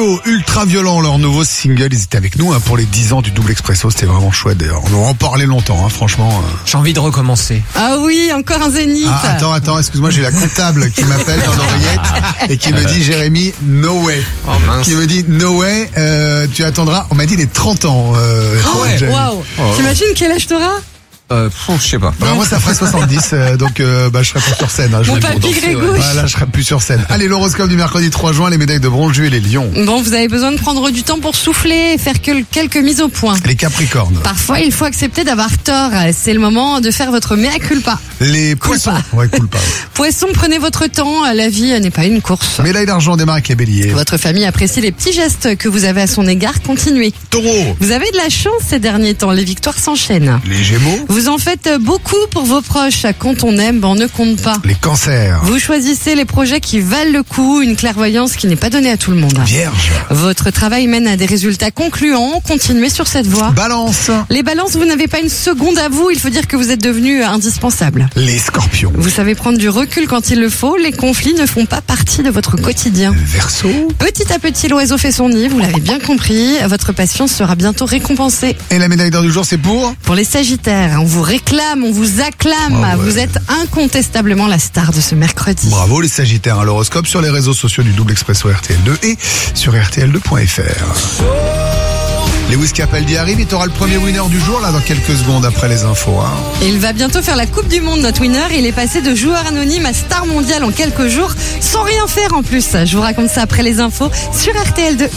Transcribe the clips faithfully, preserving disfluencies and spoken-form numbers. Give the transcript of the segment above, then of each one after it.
Trio, Ultra Violent, leur nouveau single. Ils étaient avec nous hein, pour les dix ans du Double Expresso. C'était vraiment chouette d'ailleurs. On en en parlait longtemps, hein, franchement. Euh... J'ai envie de recommencer. Ah oui, encore un zénith. Ah, attends, attends, excuse-moi, j'ai la comptable qui m'appelle dans l'oreillette et qui me dit, Jérémy, no way. Oh mince. Qui me dit, no way, euh, tu attendras, on m'a dit les trente ans. Euh, Ah ouais. Waouh. Oh. T'imagines quel âge t'auras? Euh, pff, je sais pas. Bah, moi, ça ferait soixante-dix, euh, donc euh, bah, je serais pas sur scène. Hein, je Mon vais papy pour danser, Grégory. Voilà, je serais plus sur scène. Allez, l'horoscope du mercredi trois juin, les médailles de bronze, et les lions. Bon, vous avez besoin de prendre du temps pour souffler et faire que quelques mises au point. Les capricornes. Parfois, il faut accepter d'avoir tort. C'est le moment de faire votre mea culpa. Les poissons. Ouais, cool pas. Ouais. Poisson, prenez votre temps. La vie n'est pas une course. Médaille d'argent, démarre avec les béliers. Votre famille apprécie les petits gestes que vous avez à son égard. Continuez. Taureau. Vous avez de la chance ces derniers temps. Les victoires s'enchaînent. Les gémeaux. Vous en faites beaucoup pour vos proches. Quand on aime, ben on ne compte pas. Les cancers. Vous choisissez les projets qui valent le coup. Une clairvoyance qui n'est pas donnée à tout le monde. Vierge. Votre travail mène à des résultats concluants. Continuez sur cette voie. Balance. Les balances, vous n'avez pas une seconde à vous. Il faut dire que vous êtes devenu indispensable. Les scorpions. Vous savez prendre du recul quand il le faut. Les conflits ne font pas partie de votre quotidien. Verseau. Petit à petit, l'oiseau fait son nid. Vous l'avez bien compris. Votre patience sera bientôt récompensée. Et la médaille d'or du jour, c'est pour Pour les Sagittaires, on vous réclame, on vous acclame. Ah ouais. Vous êtes incontestablement la star de ce mercredi. Bravo les Sagittaires à l'horoscope sur les réseaux sociaux du Double Expresso R T L deux et sur R T L deux point F R. Lewis Capaldi arrive, il aura le premier winner du jour là dans quelques secondes après les infos. Hein. Et il va bientôt faire la Coupe du Monde, notre winner. Il est passé de joueur anonyme à star mondial en quelques jours, sans rien faire en plus. Je vous raconte ça après les infos sur R T L deux.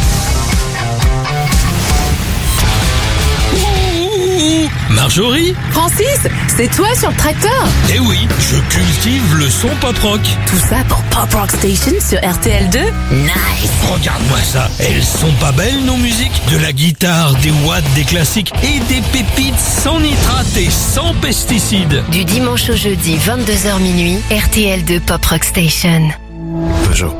Marjorie? Francis, c'est toi sur le tracteur? Eh oui, je cultive le son pop-rock. Tout ça pour Pop Rock Station sur R T L deux? Nice! Regarde-moi ça, elles sont pas belles nos musiques? De la guitare, des watts, des classiques et des pépites sans nitrate et sans pesticides. Du dimanche au jeudi, vingt-deux heures minuit, R T L deux Pop Rock Station. Peugeot.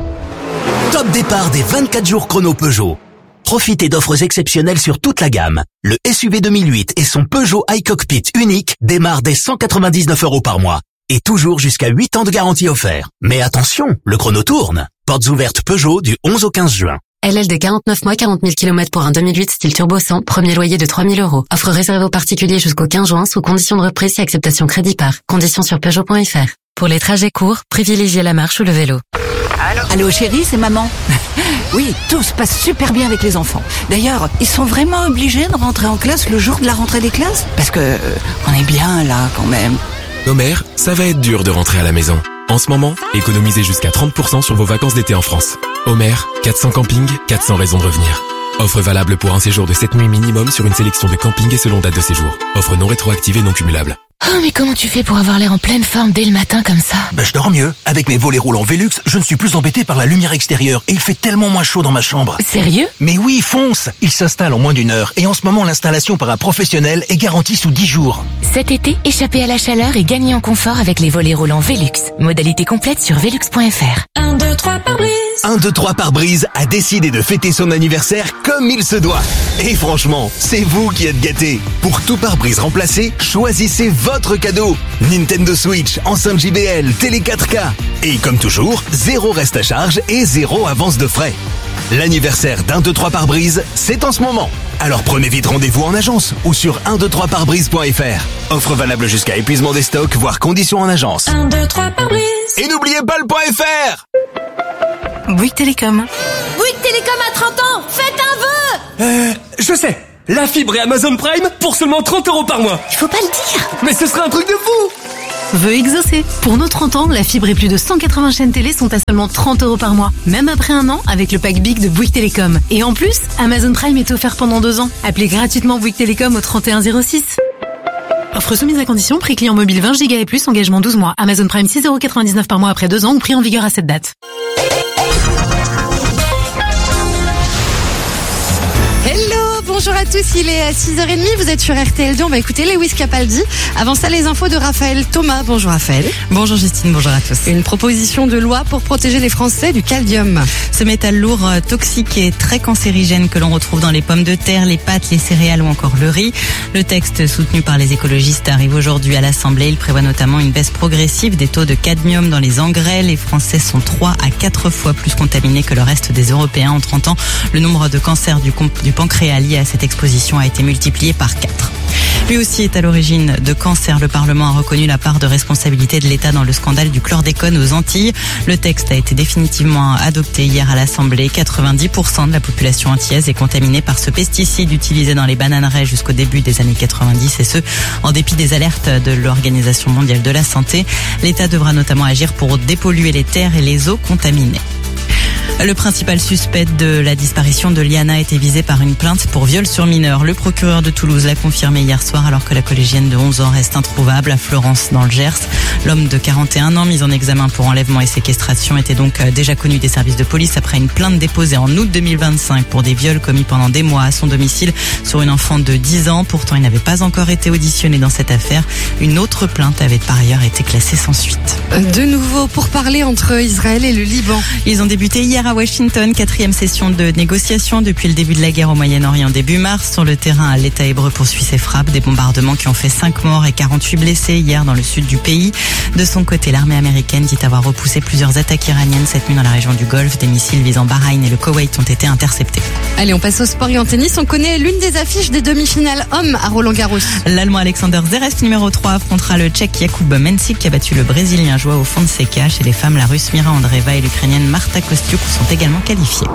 Top départ des vingt-quatre jours chrono Peugeot. Profitez d'offres exceptionnelles sur toute la gamme. Le S U V deux mille huit et son Peugeot iCockpit unique démarrent dès cent quatre-vingt-dix-neuf euros par mois. Et toujours jusqu'à huit ans de garantie offert. Mais attention, le chrono tourne. Portes ouvertes Peugeot du onze au quinze juin. L L de quarante-neuf mois, quarante mille kilomètres pour un deux mille huit style turbo cent, premier loyer de trois mille euros. Offre réservée aux particuliers jusqu'au quinze juin sous condition de reprise et acceptation crédit par. Conditions sur Peugeot point F R. Pour les trajets courts, privilégiez la marche ou le vélo. Allô, Allô chérie, c'est maman. Oui, tout se passe super bien avec les enfants. D'ailleurs, ils sont vraiment obligés de rentrer en classe le jour de la rentrée des classes? Parce que euh, on est bien là quand même. Nos mères, ça va être dur de rentrer à la maison. En ce moment, économisez jusqu'à trente pour cent sur vos vacances d'été en France. Homer, quatre cents campings, quatre cents raisons de revenir. Offre valable pour un séjour de sept nuits minimum sur une sélection de campings et selon date de séjour. Offre non rétroactive et non cumulable. Oh, mais comment tu fais pour avoir l'air en pleine forme dès le matin comme ça? Bah, je dors mieux. Avec mes volets roulants Velux, je ne suis plus embêté par la lumière extérieure et il fait tellement moins chaud dans ma chambre. Sérieux? Mais oui, fonce! Il s'installe en moins d'une heure et en ce moment, l'installation par un professionnel est garantie sous dix jours. Cet été, échappez à la chaleur et gagnez en confort avec les volets roulants Velux. Modalité complète sur velux point F R. un, deux, trois par brise. un, deux, trois pare-brise a décidé de fêter son anniversaire comme il se doit. Et franchement, c'est vous qui êtes gâtés. Pour tout pare-brise remplacé, choisissez votre cadeau. Nintendo Switch, enceinte J B L, télé quatre K. Et comme toujours, zéro reste à charge et zéro avance de frais. L'anniversaire d'un, deux, trois pare-brise, c'est en ce moment. Alors prenez vite rendez-vous en agence ou sur un, deux, trois pare-brise point F R. Offre valable jusqu'à épuisement des stocks, voire conditions en agence. un, deux, trois pare-brise. Et n'oubliez pas le .fr. Bouygues Télécom. Bouygues Télécom a trente ans. Faites un vœu. Euh, je sais. La fibre et Amazon Prime pour seulement trente euros par mois. Il faut pas le dire. Mais ce serait un truc de fou. Veuillez exaucer. Pour nos trente ans, la fibre et plus de cent quatre-vingts chaînes télé sont à seulement trente euros par mois. Même après un an, avec le pack Big de Bouygues Télécom. Et en plus, Amazon Prime est offert pendant deux ans. Appelez gratuitement Bouygues Télécom au trente et un zéro six. Offre soumise à condition, prix client mobile vingt giga et plus, engagement douze mois. Amazon Prime six euros quatre-vingt-dix-neuf par mois après deux ans ou prix en vigueur à cette date. Hello, bonjour à tous, il est six heures trente, vous êtes sur R T L deux, on va écouter Lewis Capaldi. Avant ça, les infos de Raphaël Thomas. Bonjour Raphaël. Bonjour Justine, bonjour à tous. Une proposition de loi pour protéger les Français du cadmium. Ce métal lourd, toxique et très cancérigène que l'on retrouve dans les pommes de terre, les pâtes, les céréales ou encore le riz. Le texte soutenu par les écologistes arrive aujourd'hui à l'Assemblée. Il prévoit notamment une baisse progressive des taux de cadmium dans les engrais. Les Français sont trois à quatre fois plus contaminés que le reste des Européens. En trente ans, le nombre de cancers du, du pancréas liés à cette exposition a été multiplié par quatre. Lui aussi est à l'origine de cancer. Le Parlement a reconnu la part de responsabilité de l'État dans le scandale du chlordécone aux Antilles. Le texte a été définitivement adopté hier à l'Assemblée. quatre-vingt-dix pour cent de la population antillaise est contaminée par ce pesticide utilisé dans les bananeraies jusqu'au début des années quatre-vingt-dix, et ce, en dépit des alertes de l'Organisation mondiale de la santé. L'État devra notamment agir pour dépolluer les terres et les eaux contaminées. Le principal suspect de la disparition de Liana a été visé par une plainte pour viol sur mineur. Le procureur de Toulouse l'a confirmé hier soir alors que la collégienne de onze ans reste introuvable à Florence dans le Gers. L'homme de quarante et un ans mis en examen pour enlèvement et séquestration était donc déjà connu des services de police après une plainte déposée en août deux mille vingt-cinq pour des viols commis pendant des mois à son domicile sur une enfant de dix ans. Pourtant, il n'avait pas encore été auditionné dans cette affaire. Une autre plainte avait par ailleurs été classée sans suite. De nouveau pourparlers entre Israël et le Liban. Ils ont débuté hier à Washington, quatrième session de négociation depuis le début de la guerre au Moyen-Orient début mars. Sur le terrain, l'État hébreu poursuit ses frappes, des bombardements qui ont fait cinq morts et quarante-huit blessés hier dans le sud du pays. De son côté, l'armée américaine dit avoir repoussé plusieurs attaques iraniennes cette nuit dans la région du Golfe. Des missiles visant Bahreïn et le Koweït ont été interceptés. Allez, on passe au sport et en tennis. On connaît l'une des affiches des demi-finales hommes à Roland-Garros. L'Allemand Alexander Zverev, numéro trois, affrontera le Tchèque Jakub Mensik qui a battu le Brésilien Joao Fonseca. Chez les femmes, la Russe Mira Andreeva et l'Ukrainienne Marta Kostyuk sont également qualifiés.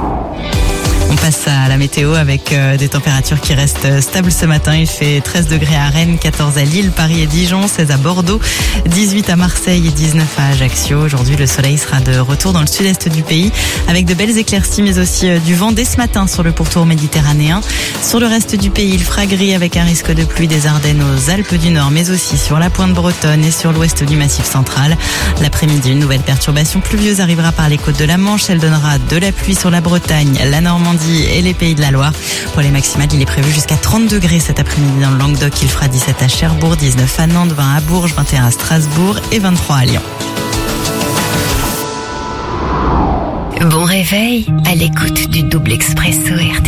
On passe à la météo avec euh, des températures qui restent stables ce matin. Il fait treize degrés à Rennes, quatorze à Lille, Paris et Dijon, seize à Bordeaux, dix-huit à Marseille et dix-neuf à Ajaccio. Aujourd'hui, le soleil sera de retour dans le sud-est du pays avec de belles éclaircies mais aussi euh, du vent dès ce matin sur le pourtour méditerranéen. Sur le reste du pays, il fera gris avec un risque de pluie des Ardennes aux Alpes du Nord mais aussi sur la pointe bretonne et sur l'ouest du Massif central. L'après-midi, une nouvelle perturbation pluvieuse arrivera par les côtes de la Manche. Elle donnera de la pluie sur la Bretagne, la Normandie et les Pays de la Loire. Pour les maximales, il est prévu jusqu'à trente degrés cet après-midi dans le Languedoc. Il fera dix-sept à Cherbourg, dix-neuf à Nantes, vingt à Bourges, vingt et un à Strasbourg et vingt-trois à Lyon. Bon réveil à l'écoute du Double Expresso R T L.